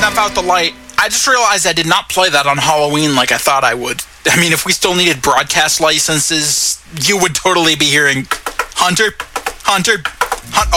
Snuff Out the Light. I just realized I did not play that on Halloween like I thought I would. I mean, if we still needed broadcast licenses, you would totally be hearing Hunter, Hunter, Hunt.